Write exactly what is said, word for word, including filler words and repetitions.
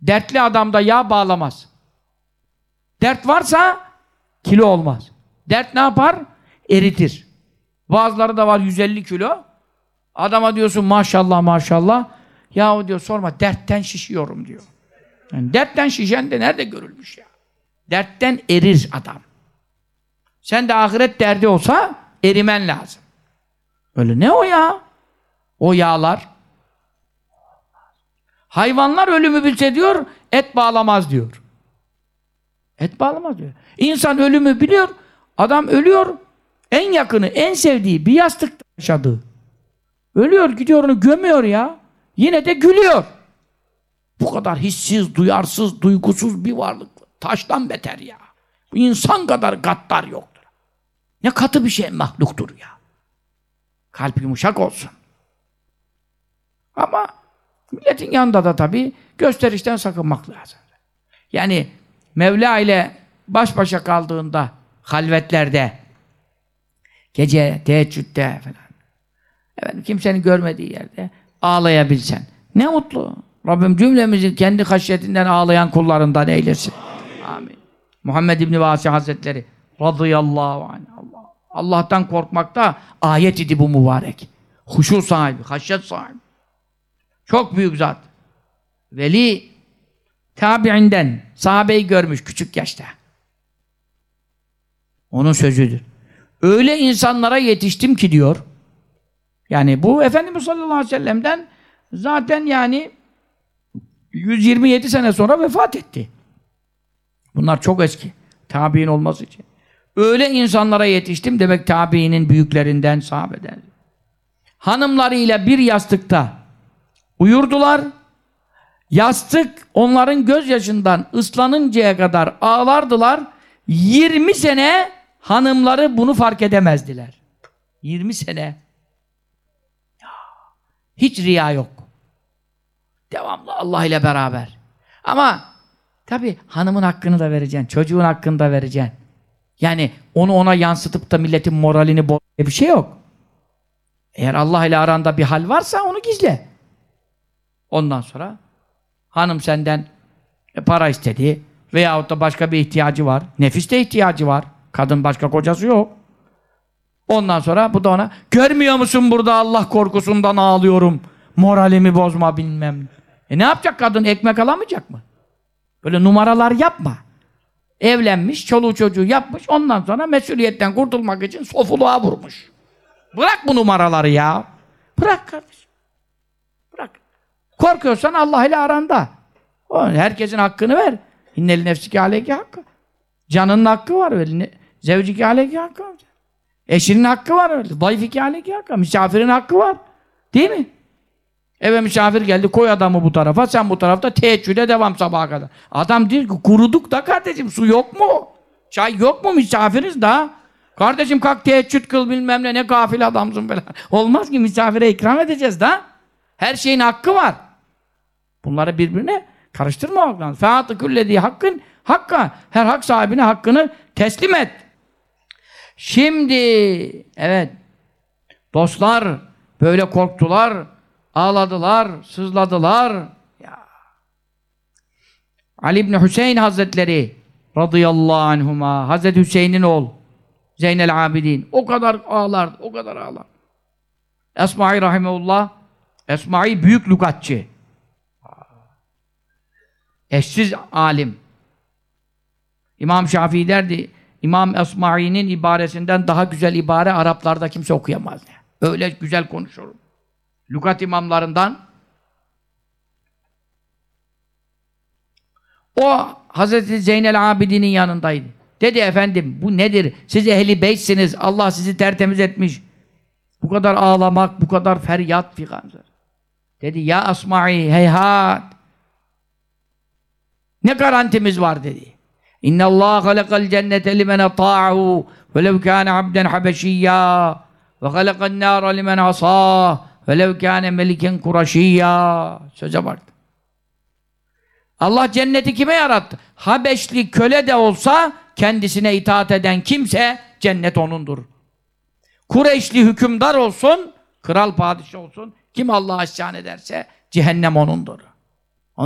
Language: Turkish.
Dertli adamda yağ bağlamaz. Dert varsa kilo olmaz. Dert ne yapar? Eritir. Bazıları da var yüz elli kilo. Adama diyorsun maşallah maşallah. Yahu diyor sorma dertten şişiyorum diyor. Yani dertten şişen de nerede görülmüş ya? Dertten erir adam. Sen de ahiret derdi olsa erimen lazım. Öyle ne o ya? O yağlar. Hayvanlar ölümü bilse diyor, et bağlamaz diyor. Et bağlamaz diyor. İnsan ölümü biliyor, adam ölüyor, en yakını, en sevdiği bir yastıkta yaşadığı. Ölüyor, gidiyor onu gömüyor ya. Yine de gülüyor. Bu kadar hissiz, duyarsız, duygusuz bir varlık. Taştan beter ya. Bu insan kadar gaddar yoktur. Ne katı bir şey mahluktur ya. Kalp yumuşak olsun. Ama milletin yanında da tabii gösterişten sakınmak lazım. Yani Mevla ile baş başa kaldığında, halvetlerde, gece, teheccüde falan, efendim, kimsenin görmediği yerde ağlayabilsen. Ne mutlu. Rabbim cümlemizi kendi haşyetinden ağlayan kullarından eylesin. Amin. Amin. Muhammed İbni Vasi Hazretleri radıyallahu anh. Allah. Allah'tan korkmakta ayet idi bu mübarek. Huşu sahibi, haşyet sahibi. Çok büyük zat. Veli tabiinden sahabeyi görmüş küçük yaşta. Onun sözüdür. Öyle insanlara yetiştim ki diyor. Yani bu Efendimiz sallallahu aleyhi ve sellem'den zaten yani yüz yirmi yedi sene sonra vefat etti. Bunlar çok eski. Tabiin olması için. Öyle insanlara yetiştim demek tabiinin büyüklerinden, sahabeden. Hanımlarıyla bir yastıkta uyurdular. Yastık onların gözyaşından ıslanıncaya kadar ağlardılar. yirmi sene hanımları bunu fark edemezdiler. yirmi sene. Ya, hiç riya yok. Devamlı Allah ile beraber. Ama tabii hanımın hakkını da vereceksin, çocuğun hakkını da vereceksin. Yani onu ona yansıtıp da milletin moralini bozmaya bir şey yok. Eğer Allah ile aranda bir hal varsa onu gizle. Ondan sonra hanım senden para istedi veyahut da başka bir ihtiyacı var. Nefiste ihtiyacı var. Kadın başka kocası yok. Ondan sonra bu da ona görmüyor musun burada Allah korkusundan ağlıyorum. Moralimi bozma bilmem. E ne yapacak kadın? Ekmek alamayacak mı? Böyle numaralar yapma. Evlenmiş, çoluğu çocuğu yapmış. Ondan sonra mesuliyetten kurtulmak için sofuluğa vurmuş. Bırak bu numaraları ya. Bırak kardeşim. Bırak. Korkuyorsan Allah ile aranda. O, herkesin hakkını ver. İnneli nefsiki aleyki hakkı. Canının hakkı var öyle. Zevciki aleyki hakkı var. Eşinin hakkı var öyle. Dayfiki aleyki hakkı. Misafirin hakkı var. Değil mi? Eve misafir geldi, koy adamı bu tarafa, sen bu tarafta teheccüde devam sabaha kadar. Adam diyor ki, kuruduk da kardeşim, su yok mu? Çay yok mu? Misafiriz da. Kardeşim kalk teheccüd kıl bilmem ne, ne gafil adamsın falan. Olmaz ki, misafire ikram edeceğiz da. Her şeyin hakkı var. Bunları birbirine karıştırmamak lazım. Fe'atı küllediği hakkın, hakka. Her hak sahibine hakkını teslim et. Şimdi, evet, dostlar böyle korktular, ağladılar, sızladılar. Ya. Ali İbni Hüseyin Hazretleri radıyallahu anhuma, Hazreti Hüseyin'in oğlu Zeynel Abidin o kadar ağlardı, o kadar ağlar. Esma-i Rahimeullah, Esma-i büyük lügatçı. Eşsiz alim. İmam Şafii derdi, İmam Esma'i'nin ibaresinden daha güzel ibare Araplarda kimse okuyamaz. Öyle güzel konuşurum. Lügat imamlarından o Hazreti Zeynel Abidin'in yanındaydı. Dedi efendim bu nedir? Siz ehli beytsiniz. Allah sizi tertemiz etmiş. Bu kadar ağlamak, bu kadar feryat filan. Dedi ya Esma'i heyhat. Ne garantimiz var dedi. İnna Allah halakal cennete limen ata'ahu velev kâne abden habeşiyya ve halakal nâra limen asâh velev kâne meliken kuraşiyya. Söze bak. Allah cenneti kime yarattı? Habeşli köle de olsa kendisine itaat eden kimse cennet onundur. Kureyşli hükümdar olsun, kral padişah olsun, kim Allah'a isyan ederse cehennem onundur.